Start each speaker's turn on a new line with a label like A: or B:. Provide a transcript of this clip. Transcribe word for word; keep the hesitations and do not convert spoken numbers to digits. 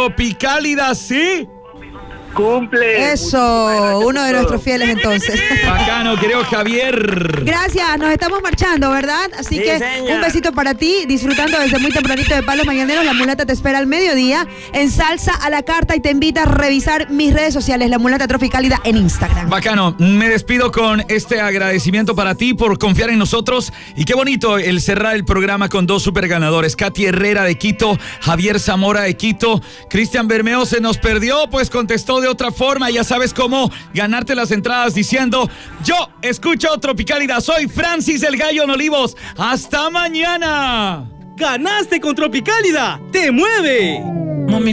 A: Tropicálida, ¿sí?
B: Cumple.
C: Eso, uno de nuestros fieles entonces.
A: Bacano, querido Javier.
C: Gracias, nos estamos marchando, ¿verdad? Así
D: Sí,
C: que
D: señor.
C: un besito para ti, disfrutando desde muy tempranito de Palos Mañaneros. La Mulata te espera al mediodía en Salsa a la Carta y te invita a revisar mis redes sociales, La Mulata Tropicálida en Instagram.
A: Bacano, me despido con este agradecimiento para ti por confiar en nosotros y qué bonito el cerrar el programa con dos super ganadores, Katy Herrera de Quito, Javier Zamora de Quito. Cristian Bermeo se nos perdió, pues contestó de otra forma, ya sabes cómo ganarte las entradas diciendo: yo escucho Tropicálida, soy Francis el Gallo en Olivos. ¡Hasta mañana!
E: ¡Ganaste con Tropicálida! ¡Te mueve!